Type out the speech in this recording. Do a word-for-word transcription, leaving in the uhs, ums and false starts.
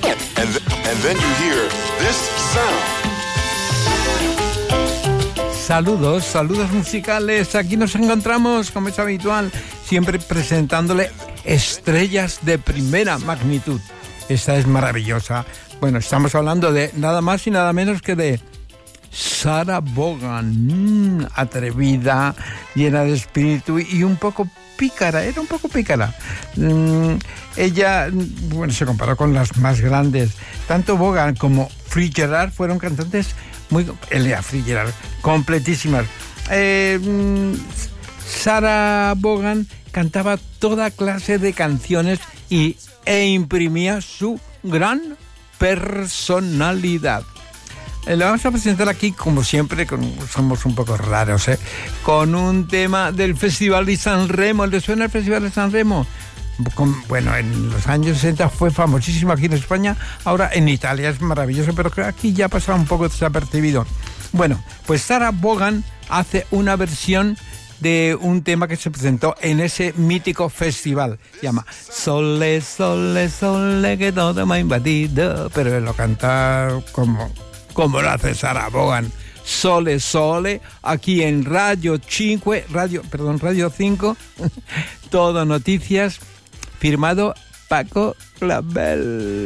And, th- and then you hear this sound. Saludos, saludos musicales. Aquí nos encontramos, como es habitual, siempre presentándole estrellas de primera magnitud. Esta es maravillosa. Bueno, estamos hablando de nada más y nada menos que de Sarah Vaughan, mm, atrevida, llena de espíritu y un poco pícara, era un poco pícara. Mm, ella, bueno, se comparó con las más grandes. Tanto Vaughan como Fitzgerald fueron cantantes muy... Ella Fitzgerald, completísimas. Eh, mm, Sarah Vaughan cantaba toda clase de canciones y, e imprimía su gran personalidad. Le vamos a presentar aquí, como siempre, con, somos un poco raros, ¿eh? Con un tema del Festival de San Remo. ¿Le suena el Festival de San Remo? Con, bueno, en los años sesenta fue famosísimo aquí en España, ahora en Italia es maravilloso, pero aquí ya ha pasado un poco desapercibido. Bueno, pues Sarah Vaughan hace una versión de un tema que se presentó en ese mítico festival. Se llama Sole, Sole, Sole, que todo me ha invadido. Pero él lo canta como... como lo hace Sarah Vaughan. Sole, Sole, aquí en Radio cinco, Radio, perdón, Radio cinco, Todo Noticias, firmado Paco Clavel.